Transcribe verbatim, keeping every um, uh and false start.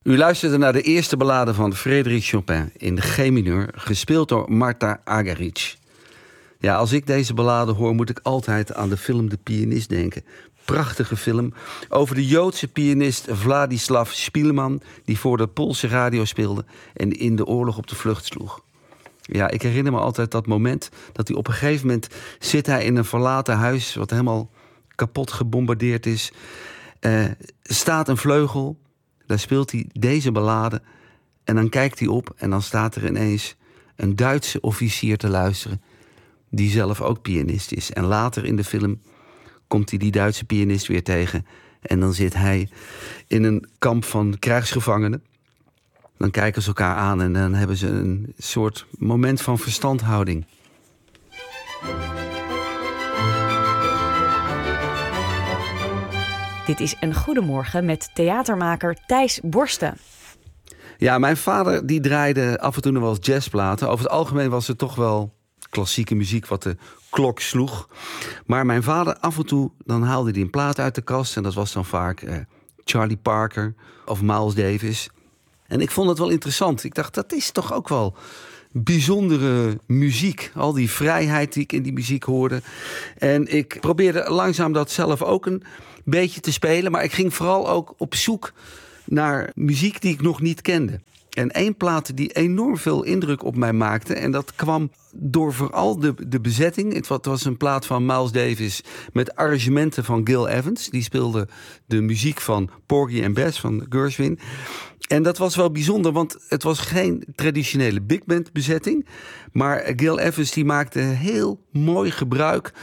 U luisterde naar de eerste ballade van Frédéric Chopin in de G-mineur, gespeeld door Marta Argerich. Ja, als ik deze ballade hoor, moet ik altijd aan de film De Pianist denken. Prachtige film over de Joodse pianist Vladislav Spielman, die voor de Poolse radio speelde en in de oorlog op de vlucht sloeg. Ja, ik herinner me altijd dat moment dat hij op een gegeven moment zit hij in een verlaten huis wat helemaal kapot gebombardeerd is. Uh, staat een vleugel, daar speelt hij deze ballade en dan kijkt hij op en dan staat er ineens een Duitse officier te luisteren die zelf ook pianist is. En later in de film komt hij die Duitse pianist weer tegen en dan zit hij in een kamp van krijgsgevangenen. Dan kijken ze elkaar aan en dan hebben ze een soort moment van verstandhouding. Dit is Een Goedemorgen met theatermaker Thijs Borsten. Ja, mijn vader die draaide af en toe nog wel eens jazzplaten. Over het algemeen was het toch wel klassieke muziek wat de klok sloeg. Maar mijn vader af en toe, dan haalde hij een plaat uit de kast. En dat was dan vaak uh, Charlie Parker of Miles Davis. En ik vond het wel interessant. Ik dacht, dat is toch ook wel bijzondere muziek. Al die vrijheid die ik in die muziek hoorde. En ik probeerde langzaam dat zelf ook een beetje te spelen. Maar ik ging vooral ook op zoek naar muziek die ik nog niet kende. En één plaat die enorm veel indruk op mij maakte. En dat kwam door vooral de, de bezetting. Het was een plaat van Miles Davis met arrangementen van Gil Evans. Die speelde de muziek van Porgy and Bess van Gershwin. En dat was wel bijzonder, want het was geen traditionele big band bezetting. Maar Gil Evans die maakte heel mooi gebruik